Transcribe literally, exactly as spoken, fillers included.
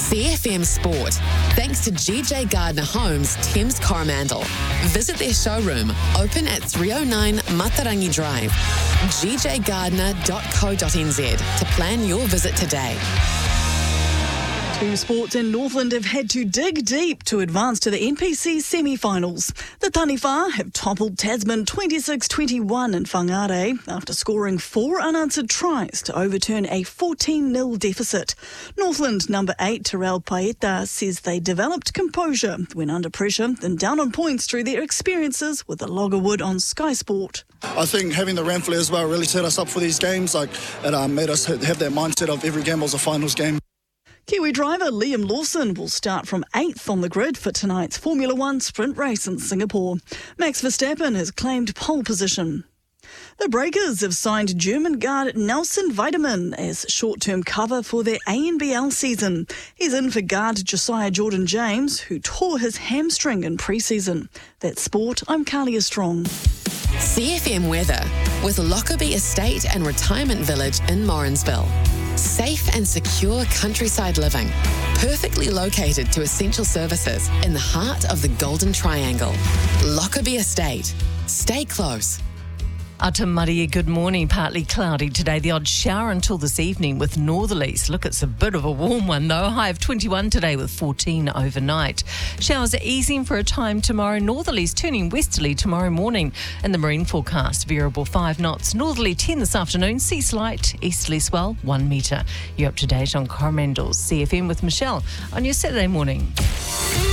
C F M Sport, thanks to G J Gardner Homes, Thames Coromandel. Visit their showroom, open at three oh nine Matarangi Drive, g j gardner dot co dot n z to plan your visit today. Two sports in Northland have had to dig deep to advance to the N P C semi-finals. The Taniwha have toppled Tasman twenty-six twenty-one in Whangarei after scoring four unanswered tries to overturn a fourteen nil deficit. Northland number eight Terrell Paeta says they developed composure when under pressure and down on points through their experiences with the Loggerwood on Sky Sport. I think having the Ramfleet as well really set us up for these games. Like it um, made us have that mindset of every game was a finals game. Kiwi driver Liam Lawson will start from eighth on the grid for tonight's Formula One sprint race in Singapore. Max Verstappen has claimed pole position. The Breakers have signed German guard Nelson Weidemann as short-term cover for their A N B L season. He's in for guard Josiah Jordan-James, who tore his hamstring in pre-season. That's sport. I'm Carlia Strong. C F M weather with Lockerbie Estate and Retirement Village in Morrinsville. Safe and secure countryside living, perfectly located to essential services in the heart of the Golden Triangle. Lockerbie Estate. Stay close. Atamaria, good morning. Partly cloudy today. The odd shower until this evening with northerlies. Look, it's a bit of a warm one though. High of twenty-one today with fourteen overnight. Showers are easing for a time tomorrow. Northerlies turning westerly tomorrow morning. And the marine forecast, variable five knots. Northerly ten this afternoon. Sea slight. Easterly swell one metre. You're up to date on Coromandel's C F M with Michelle on your Saturday morning.